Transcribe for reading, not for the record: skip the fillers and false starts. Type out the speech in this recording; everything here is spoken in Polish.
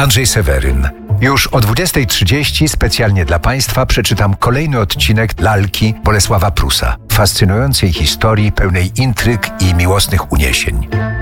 Andrzej Seweryn. Już o 20:30 specjalnie dla Państwa przeczytam kolejny odcinek Lalki Bolesława Prusa, fascynującej historii pełnej intryg i miłosnych uniesień.